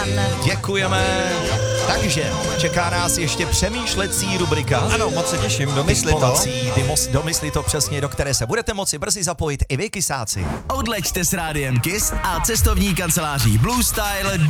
Děkujeme. Takže čeká nás ještě přemýšlecí rubrika. Ano, moc se těším, domysli to. Domysli to přesně, do které se budete moci brzy zapojit i vy, kysáci. Odleďte s Rádiem Kiss a cestovní kanceláří Blue Style